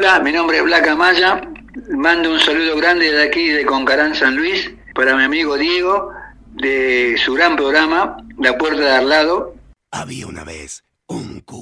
Hola, mi nombre es Blanca Maya. Mando un saludo grande de aquí de Concarán, San Luis, para mi amigo Diego, de su gran programa, La Puerta de Al Lado. Había una vez un cuco.